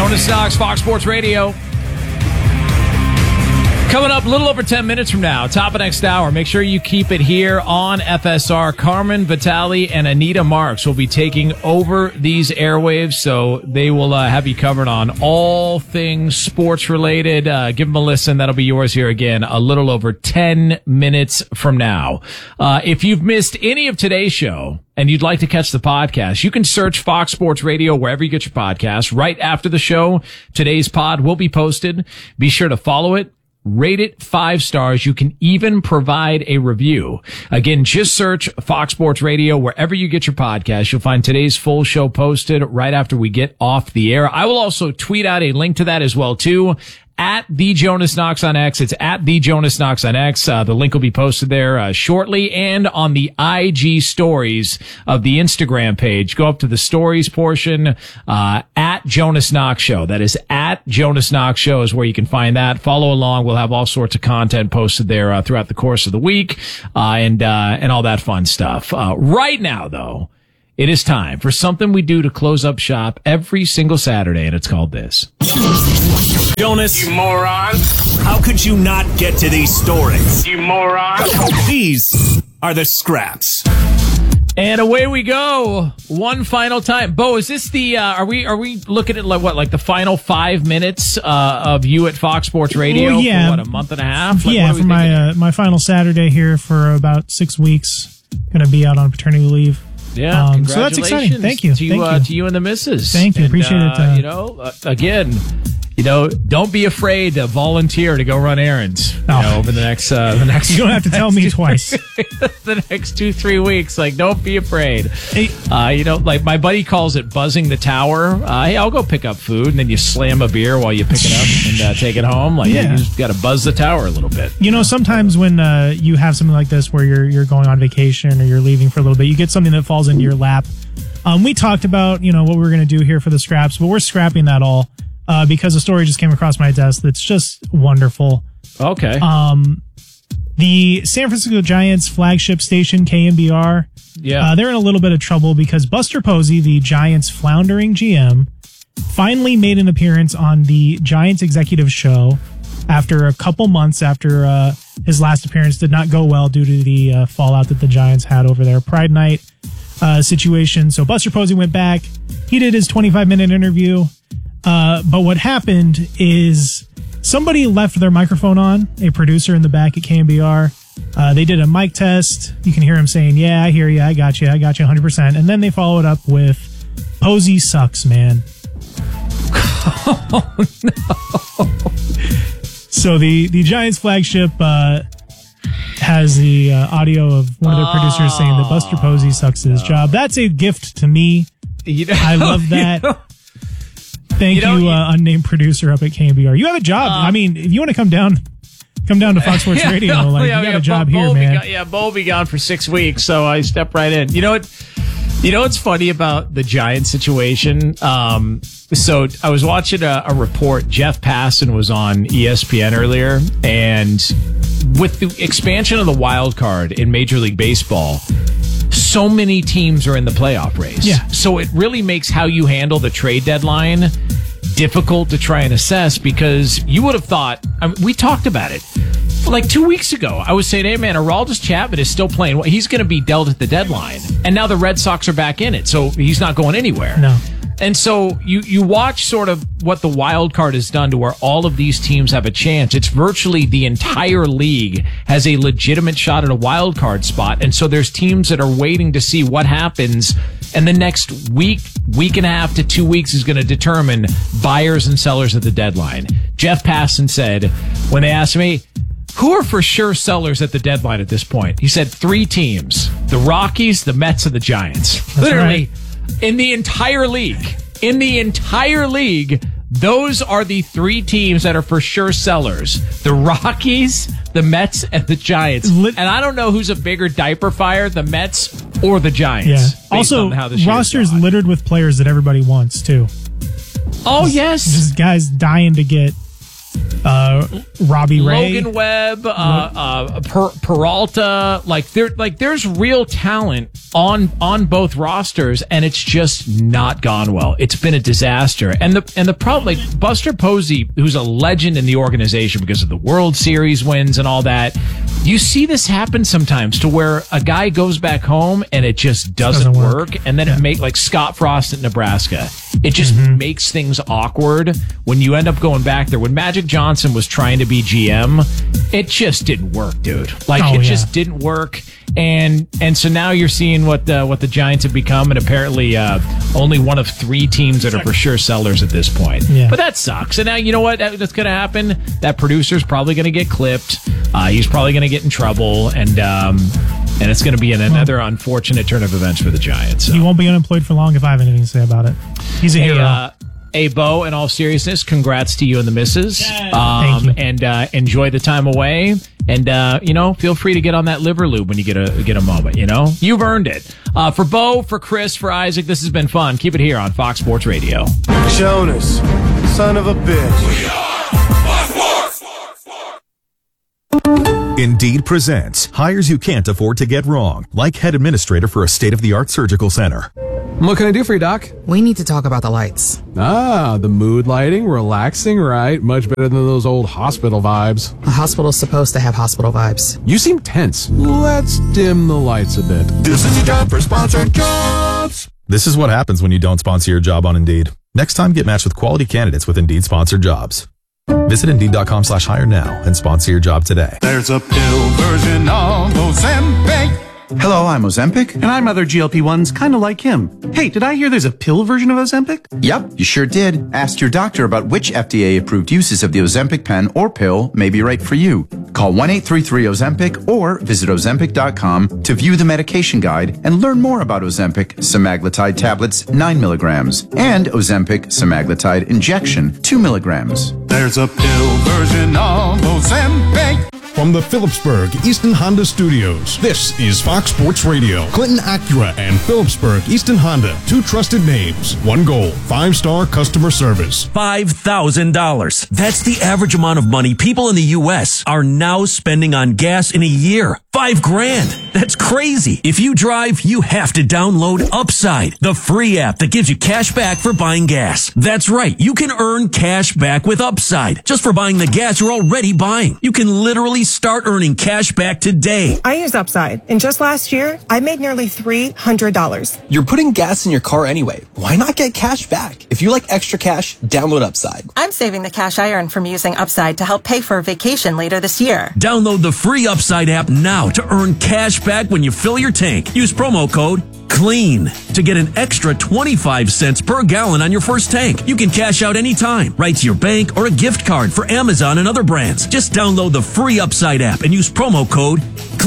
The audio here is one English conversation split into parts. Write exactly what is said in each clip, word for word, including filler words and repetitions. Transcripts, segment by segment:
Jonas Knox, Fox Sports Radio. Coming up a little over ten minutes from now, top of next hour. Make sure you keep it here on F S R. Carmen Vitale and Anita Marks will be taking over these airwaves, so they will uh, have you covered on all things sports related. Uh, give them a listen. That'll be yours here again a little over ten minutes from now. Uh, if you've missed any of today's show and you'd like to catch the podcast, you can search Fox Sports Radio wherever you get your podcasts. Right after the show, today's pod will be posted. Be sure to follow it. Rate it five stars. You can even provide a review. Again, just search Fox Sports Radio wherever you get your podcast. You'll find today's full show posted right after we get off the air. I will also tweet out a link to that as well, too. At the Jonas Knox on X. It's at the Jonas Knox on X. Uh, the link will be posted there uh, shortly, and on the I G stories of the Instagram page. Go up to the stories portion, uh, at Jonas Knox Show. That is at Jonas Knox Show is where you can find that. Follow along. We'll have all sorts of content posted there uh, throughout the course of the week, uh, and uh, and all that fun stuff. Uh, right now, though, it is time for something we do to close up shop every single Saturday, and it's called this. Jonas, you moron. How could you not get to these stories? You moron. These are the scraps. And away we go. One final time. Bo, is this the, uh, are we, are we looking at like what, like the final five minutes, uh, of you at Fox Sports Radio? Well, yeah. For what, a month and a half? Like, yeah, for my, uh, my final Saturday here for about six weeks. Gonna be out on paternity leave. Yeah, um, so that's exciting. Thank you. To you, Thank uh, you. to you and the missus. Thank you. And, Appreciate uh, it. Uh, you know, uh, again, you know, don't be afraid to volunteer to go run errands. You oh. know, over the next, uh, the next. You don't have to tell me twice. The next two, three weeks, like, don't be afraid. Hey. Uh, you know, like my buddy calls it buzzing the tower. Uh, hey, I'll go pick up food, and then you slam a beer while you pick it up and uh, take it home. Like, yeah, Yeah. you just got to buzz the tower a little bit. You know, sometimes when uh, you have something like this where you're you're going on vacation or you're leaving for a little bit, you get something that falls into your lap. Um, we talked about, you know, what we were going to do here for the scraps, but we're scrapping that all uh, because a story just came across my desk that's just wonderful. Okay. Um, the San Francisco Giants flagship station, K M B R, yeah, uh, they're in a little bit of trouble because Buster Posey, the Giants' floundering G M, finally made an appearance on the Giants executive show after a couple months after uh, his last appearance did not go well due to the uh, fallout that the Giants had over their Pride Night uh, situation. So Buster Posey went back. He did his twenty-five minute interview. Uh, but what happened is somebody left their microphone on, a producer in the back at K M B R. Uh, they did a mic test. You can hear him saying, yeah, I hear you. I got you. I got you one hundred percent. And then they followed up with, Posey sucks, man. Oh, no. So the, the Giants flagship uh, has the uh, audio of one of their producers saying that Buster Posey sucks at his job. That's a gift to me. You know, I love that. You know, Thank you, know, you, you uh, unnamed producer up at K M B R. You have a job. Uh, I mean, if you want to come down, come down to Fox Sports yeah, Radio. no, like yeah, you got yeah, a job Bo, here, Bo man. Be gone, yeah, Bo will be gone for six weeks, so I step right in. You know what? You know what's funny about the Giants situation? Um, so I was watching a, a report. Jeff Passan was on E S P N earlier, and with the expansion of the wild card in Major League Baseball, so many teams are in the playoff race. Yeah. So it really makes how you handle the trade deadline difficult to try and assess, because you would have thought, I mean, we talked about it like two weeks ago. I was saying, hey man, Aroldis Chapman is still playing. He's going to be dealt at the deadline. And now the Red Sox are back in it, so he's not going anywhere. No. And so you, you watch sort of what the wild card has done to where all of these teams have a chance. It's virtually the entire league has a legitimate shot at a wild card spot. And so there's teams that are waiting to see what happens. And the next week, week and a half to two weeks is going to determine buyers and sellers at the deadline. Jeff Passan said, when they asked me, who are for sure sellers at the deadline at this point? He said three teams, the Rockies, the Mets, and the Giants. That's Literally. Right. In the entire league, in the entire league, those are the three teams that are for sure sellers. The Rockies, the Mets, and the Giants. Lit- and I don't know who's a bigger diaper fire, the Mets or the Giants. Yeah. Also, rosters littered with players that everybody wants, too. Oh, yes. Just guys dying to get Uh, Robbie Ray, Logan Webb, uh, uh, per- Peralta, like there, like there's real talent on on both rosters, and it's just not gone well. It's been a disaster, and the and the problem, like Buster Posey, who's a legend in the organization because of the World Series wins and all that. You see this happen sometimes to where a guy goes back home and it just doesn't, doesn't work. work, and then yeah. it make like Scott Frost at Nebraska. It just mm-hmm. makes things awkward when you end up going back there. When Magic Johnson was trying to be G M, it just didn't work, dude. Like oh, it yeah. just didn't work. And and so now you're seeing what the, what the Giants have become, and apparently uh, only one of three teams that are for sure sellers at this point. Yeah. But that sucks. And now you know what that's going to happen? That producer's probably going to get clipped. Uh, he's probably going to get in trouble, and um, and it's going to be an, another well, unfortunate turn of events for the Giants. So. He won't be unemployed for long if I have anything to say about it. He's a hey, hero. Uh, Hey, Bo, in all seriousness, congrats to you and the missus. Yeah. Um, Thank you. And uh, enjoy the time away. And, uh, you know, feel free to get on that liver lube when you get a get a moment, you know? You've earned it. Uh, for Bo, for Chris, for Isaac, this has been fun. Keep it here on Fox Sports Radio. Jonas, son of a bitch. We are Fox Sports. Indeed presents hires you can't afford to get wrong, like head administrator for a state-of-the-art surgical center. What can I do for you, Doc? We need to talk about the lights. Ah, the mood lighting, relaxing, right? Much better than those old hospital vibes. A hospital's supposed to have hospital vibes. You seem tense. Let's dim the lights a bit. This is your job for sponsored jobs. This is what happens when you don't sponsor your job on Indeed. Next time, get matched with quality candidates with Indeed sponsored jobs. Visit Indeed.com slash hire now and sponsor your job today. There's a pill version of Ozempic. Hello, I'm Ozempic. And I'm other G L P ones kind of like him. Hey, did I hear there's a pill version of Ozempic? Yep, you sure did. Ask your doctor about which F D A-approved uses of the Ozempic pen or pill may be right for you. Call one eight three three Ozempic or visit Ozempic dot com to view the medication guide and learn more about Ozempic semaglutide tablets nine milligrams and Ozempic semaglutide injection two milligrams. There's a pill version of Ozempic. From the Phillipsburg Easton Honda Studios, this is Fox Sports Radio. Clinton Acura and Phillipsburg Easton Honda, two trusted names, one goal, five-star customer service. five thousand dollars. That's the average amount of money people in the U S are now spending on gas in a year. Five grand. That's crazy. If you drive, you have to download Upside, the free app that gives you cash back for buying gas. That's right. You can earn cash back with Upside just for buying the gas you're already buying. You can literally start earning cash back today. I use Upside, and just last year, I made nearly three hundred dollars. You're putting gas in your car anyway. Why not get cash back? If you like extra cash, download Upside. I'm saving the cash I earn from using Upside to help pay for a vacation later this year. Download the free Upside app now to earn cash back when you fill your tank. Use promo code CLEAN to get an extra twenty-five cents per gallon on your first tank. You can cash out anytime, right to your bank or a gift card for Amazon and other brands. Just download the free Upside app and use promo code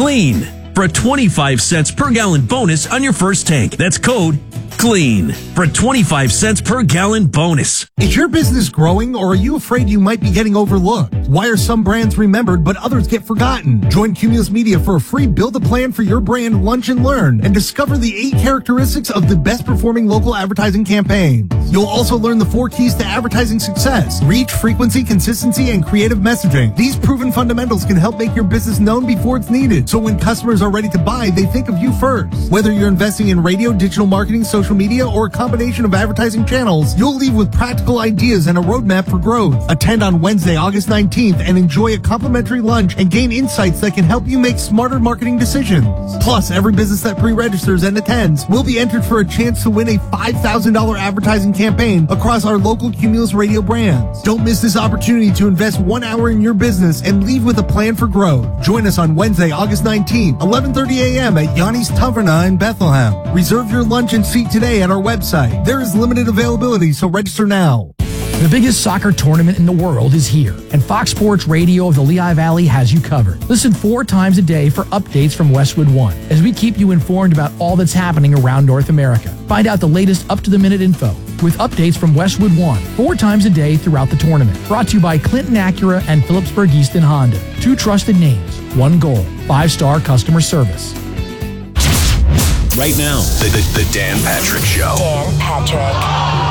CLEAN for a twenty-five cents per gallon bonus on your first tank. That's code CLEAN for a twenty-five cents per gallon bonus. Is your business growing, or are you afraid you might be getting overlooked? Why are some brands remembered but others get forgotten? Join Cumulus Media for a free build a plan for your brand lunch and learn and discover the eight characteristics of the best performing local advertising campaigns. You'll also learn the four keys to advertising success: reach, frequency, consistency, and creative messaging. These proven fundamentals can help make your business known before it's needed, so when customers are ready to buy, they think of you first. Whether you're investing in radio, digital marketing, social media, or a combination of advertising channels, you'll leave with practical ideas and a roadmap for growth. Attend on Wednesday, August nineteenth, and enjoy a complimentary lunch and gain insights that can help you make smarter marketing decisions. Plus, every business that pre-registers and attends will be entered for a chance to win a five thousand dollars advertising campaign across our local Cumulus Radio brands. Don't miss this opportunity to invest one hour in your business and leave with a plan for growth. Join us on Wednesday, August nineteenth, eleven thirty a.m. at Yanni's Taverna in Bethlehem. Reserve your lunch and seat today at our website. There is limited availability, so register now. The biggest soccer tournament in the world is here, and Fox Sports Radio of the Lehigh Valley has you covered. Listen four times a day for updates from Westwood One, as we keep you informed about all that's happening around North America. Find out the latest up-to-the-minute info with updates from Westwood One, four times a day throughout the tournament. Brought to you by Clinton Acura and Phillipsburg Easton Honda. Two trusted names, one goal, five-star customer service. Right now, the, the, the Dan Patrick Show. Dan Patrick.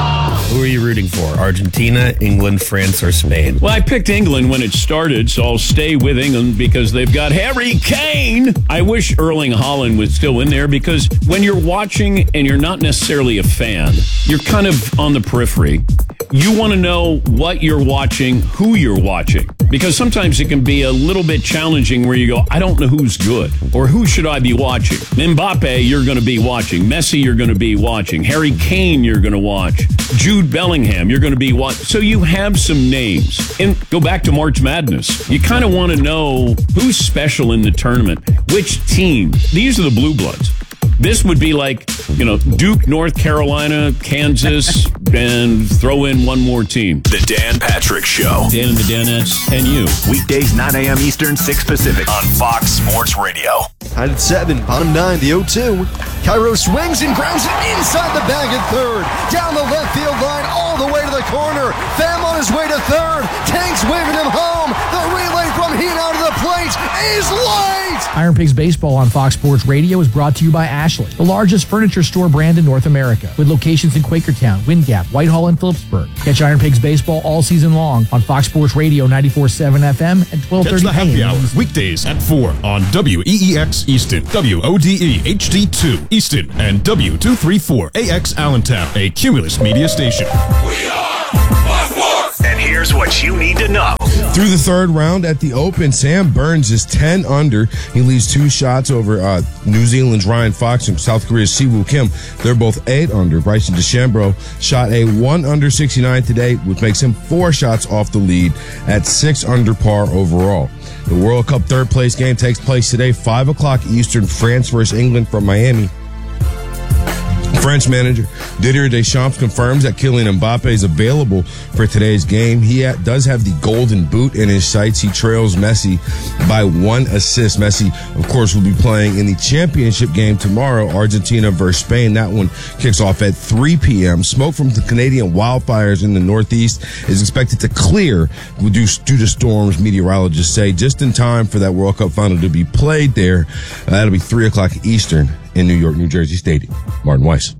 Who are you rooting for? Argentina, England, France, or Spain? Well, I picked England when it started, so I'll stay with England because they've got Harry Kane. I wish Erling Haaland was still in there because when you're watching and you're not necessarily a fan, you're kind of on the periphery. You want to know what you're watching, who you're watching, because sometimes it can be a little bit challenging where you go, I don't know who's good or who should I be watching. Mbappe, you're going to be watching. Messi, you're going to be watching. Harry Kane, you're going to watch. Jude Bellingham, you're going to be watching. So you have some names. And go back to March Madness. You kind of want to know who's special in the tournament, which team. These are the Blue Bloods. This would be like, you know, Duke, North Carolina, Kansas, and throw in one more team. The Dan Patrick Show. Dan and the Danettes and you. Weekdays, nine a.m. Eastern, six Pacific on Fox Sports Radio. Tied at seven, bottom nine, the oh two. Cairo swings and grounds it inside the bag at third. Down the left field line, all the way to the corner. Pham on his way to third. Tank's waving him home. The relay from Hino to the plate is late. Iron Pigs Baseball on Fox Sports Radio is brought to you by Ashley, the largest furniture store brand in North America, with locations in Quakertown, Wind Gap, Whitehall, and Phillipsburg. Catch Iron Pigs Baseball all season long on Fox Sports Radio ninety-four point seven F M and twelve thirty Catch the happy A M. hour weekdays at four on W E E X Easton, W O D E H D two Easton, and W two thirty-four A X Allentown, a Cumulus media station. We are Fox Sports. And here's what you need to know. Through the third round at the Open, Sam Burns is ten under. He leads two shots over uh, New Zealand's Ryan Fox and South Korea's Siwoo Kim. They're both eight under. Bryson DeChambeau shot a one under sixty-nine today, which makes him four shots off the lead at six under par overall. The World Cup third place game takes place today, five o'clock Eastern, France versus England from Miami. French manager Didier Deschamps confirms that Kylian Mbappe is available for today's game. He ha- does have the golden boot in his sights. He trails Messi by one assist. Messi, of course, will be playing in the championship game tomorrow, Argentina versus Spain. That one kicks off at three p.m. Smoke from the Canadian wildfires in the Northeast is expected to clear due, due to storms, meteorologists say, just in time for that World Cup final to be played there. Uh, that'll be three o'clock Eastern in New York, New Jersey Stadium. Martin Weiss.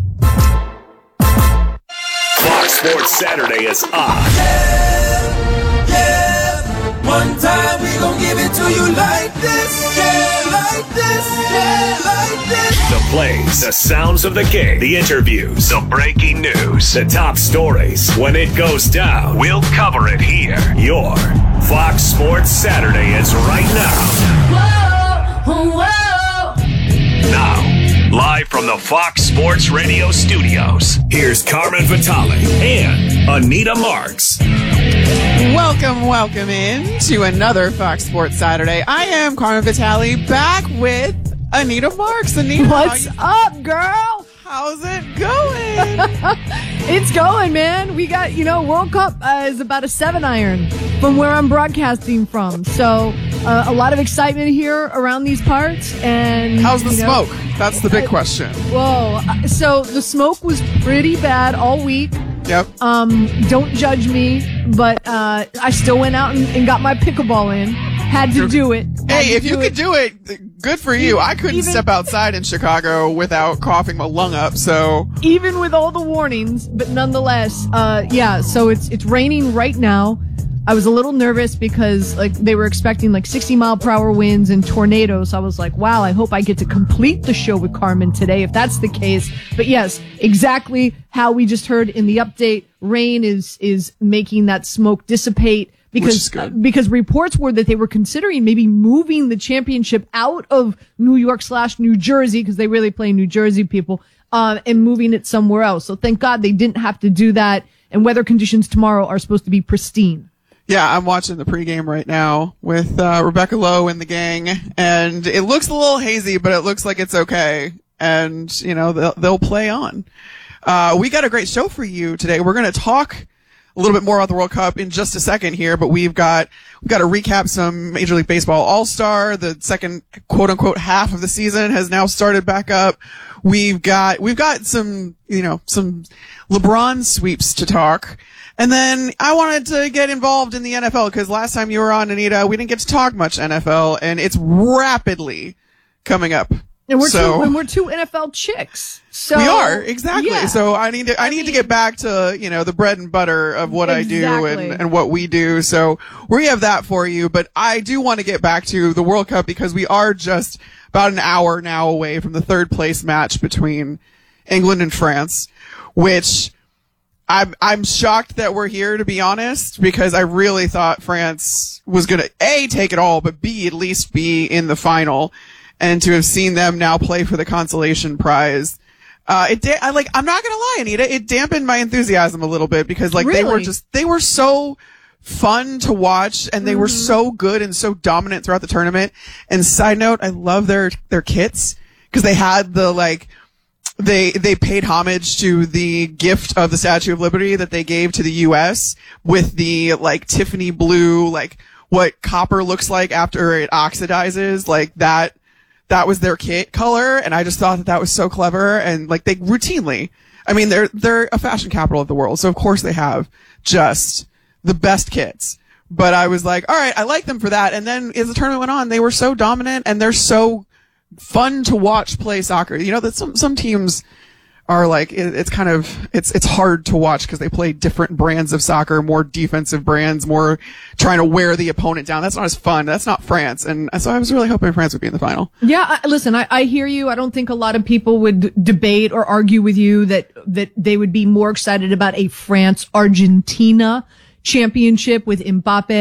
Fox Sports Saturday is on. Yeah, yeah. One time we gon' give it to you like this. Yeah, like this. Yeah, like this. The plays, the sounds of the game, the interviews, the breaking news, the top stories. When it goes down, we'll cover it here. Your Fox Sports Saturday is right now. Whoa, whoa. Now, live from the Fox Sports Radio studios, here's Carmen Vitale and Anita Marks. Welcome, welcome in to another Fox Sports Saturday. I am Carmen Vitale, back with Anita Marks. Anita, what's up, girl? How's it going? It's going, man. We got, you know, World Cup uh, is about a seven iron from where I'm broadcasting from. So uh, a lot of excitement here around these parts. And how's the you know, smoke? That's the big question. Whoa. So the smoke was pretty bad all week. Yep. Um, don't judge me, but uh, I still went out and, and got my pickleball in. Had to do it. Had Hey, if you could do it, good for you. I couldn't even step outside in Chicago without coughing my lung up, so. Even with all the warnings, but nonetheless, uh, yeah, so it's, it's raining right now. I was a little nervous because like they were expecting like sixty mile per hour winds and tornadoes. I was like, wow, I hope I get to complete the show with Carmen today if that's the case. But yes, exactly how we just heard in the update, rain is, is making that smoke dissipate. Because, uh, because reports were that they were considering maybe moving the championship out of New York slash New Jersey, because they really play New Jersey people, uh, and moving it somewhere else. So thank God they didn't have to do that. And weather conditions tomorrow are supposed to be pristine. Yeah, I'm watching the pregame right now with uh, Rebecca Lowe and the gang, and it looks a little hazy, but it looks like it's okay. And, you know, they'll, they'll play on. Uh, we got a great show for you today. We're going to talk a little bit more about the World Cup in just a second here, but we've got, we've got to recap some Major League Baseball All-Star. The second quote unquote half of the season has now started back up. We've got, we've got some, you know, some LeBron sweeps to talk. And then I wanted to get involved in the N F L because last time you were on, Anita, we didn't get to talk much N F L, and it's rapidly coming up And we're so, two, and we're two N F L chicks. So we are, exactly. Yeah. So I need to, I, I need mean, to get back to, you know, the bread and butter of what exactly. I do and, and what we do. So we have that for you, but I do want to get back to the World Cup because we are just about an hour now away from the third place match between England and France, which I'm, I'm shocked that we're here, to be honest, because I really thought France was going to A, take it all, but B, at least be in the final. And to have seen them now play for the consolation prize, uh, it, da- I like, I'm not gonna lie, Anita, it dampened my enthusiasm a little bit because like really? they were just, they were so fun to watch and they mm-hmm. were so good and so dominant throughout the tournament. And side note, I love their, their kits because they had the like, they, they paid homage to the gift of the Statue of Liberty that they gave to the U S with the like Tiffany blue, like what copper looks like after it oxidizes, like that. That was their kit color, and I just thought that that was so clever. And like they routinely, I mean, they're they're a fashion capital of the world, so of course they have just the best kits. But I was like, all right, I like them for that. And then as the tournament went on, they were so dominant, and they're so fun to watch play soccer. You know that some some teams are like it, it's kind of it's it's hard to watch because they play different brands of soccer, more defensive brands, more trying to wear the opponent down. That's not as fun. That's not France. And so I was really hoping France would be in the final. Yeah, I, listen, I, I hear you. I don't think a lot of people would debate or argue with you that that they would be more excited about a France-Argentina championship with Mbappe